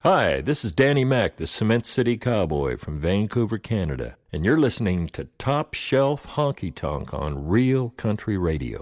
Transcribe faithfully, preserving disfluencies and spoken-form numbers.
Hi, this is Danny Mac, the Cement City Cowboy from Vancouver, Canada, and you're listening to Top Shelf Honky Tonk on Real Country Radio.